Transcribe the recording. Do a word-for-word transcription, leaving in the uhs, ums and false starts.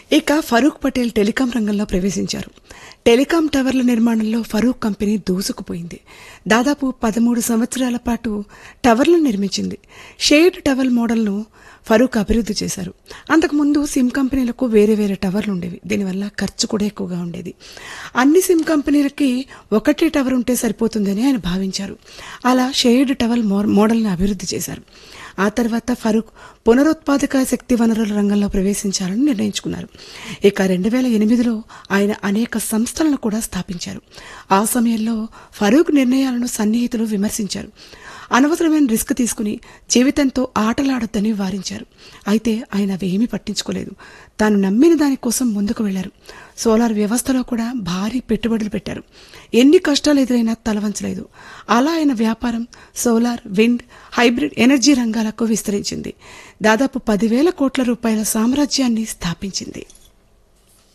ఇక ఫరూక్ పటేల్ టెలికాం రంగంలో ప్రవేశించారు. టెలికాం టవర్ల నిర్మాణంలో ఫరూక్ కంపెనీ దూసుకుపోయింది. దాదాపు పదమూడు సంవత్సరాల పాటు టవర్లను నిర్మించింది. షేర్డ్ టవర్ మోడల్ను ఫరూక్ అభివృద్ధి చేశారు. అంతకుముందు సిమ్ కంపెనీలకు వేరే వేరే టవర్లు ఉండేవి. దీనివల్ల ఖర్చు కూడా ఎక్కువగా ఉండేది. అన్ని సిమ్ కంపెనీలకి ఒకటే టవర్ ఉంటే సరిపోతుందని ఆయన భావించారు. అలా షేర్డ్ టవర్ మోడల్ని అభివృద్ధి చేశారు. ఆ తర్వాత ఫరూక్ పునరుత్పాదక శక్తి వనరుల రంగంలో ప్రవేశించాలని నిర్ణయించుకున్నారు. ఇక రెండు వేల ఎనిమిదిలో ఆయన అనేక సంస్థలను కూడా స్థాపించారు. ఆ సమయంలో ఫరూక్ నిర్ణయాలను సన్నిహితులు విమర్శించారు. అనవసరమైన రిస్క్ తీసుకుని జీవితంతో ఆటలాడొద్దని వారించారు. అయితే ఆయన అవేమీ పట్టించుకోలేదు. తాను నమ్మిన దానికోసం ముందుకు వెళ్లారు. సోలార్ వ్యవస్థలో కూడా భారీ పెట్టుబడులు పెట్టారు. ఎన్ని కష్టాలు ఎదురైనా తలవంచలేదు. అలా ఆయన వ్యాపారం సోలార్, విండ్, హైబ్రిడ్ ఎనర్జీ రంగాలకు విస్తరించింది. దాదాపు పదివేల కోట్ల రూపాయల సామ్రాజ్యాన్ని స్థాపించింది.